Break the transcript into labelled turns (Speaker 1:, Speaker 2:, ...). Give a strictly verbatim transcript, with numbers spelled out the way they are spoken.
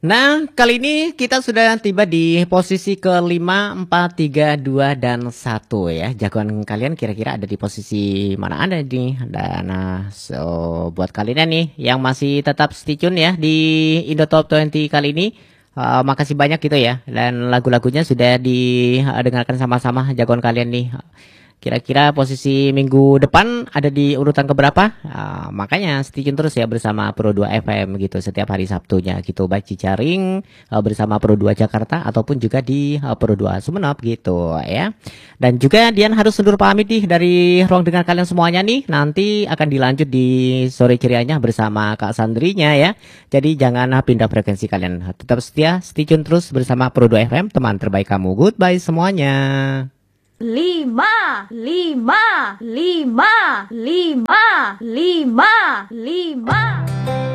Speaker 1: Nah, kali ini kita sudah tiba di posisi kelima, empat, tiga, dua, dan satu ya. Jagoan kalian kira-kira ada di posisi mana ada nih? Dan nah, so buat kalian nih yang masih tetap stay tune ya di Indo Top dua puluh kali ini. Uh, makasih banyak gitu ya. Dan lagu-lagunya sudah didengarkan sama-sama jagoan kalian nih. Kira-kira posisi minggu depan ada di urutan keberapa? Ah, makanya stay tune terus ya bersama Pro dua F M gitu setiap hari Sabtunya gitu. Baik Cicaring uh, bersama Pro dua Jakarta ataupun juga di uh, Pro dua Sumenep gitu ya. Dan juga Dian harus undur pamit nih dari ruang dengar kalian semuanya nih. Nanti akan dilanjut di sore cerianya bersama Kak Sandrinya ya. Jadi jangan pindah frekuensi kalian. Tetap setia, stay tune terus bersama Pro dua F M, teman terbaik kamu. Goodbye semuanya.
Speaker 2: Lima, lima, lima, lima, lima, lima.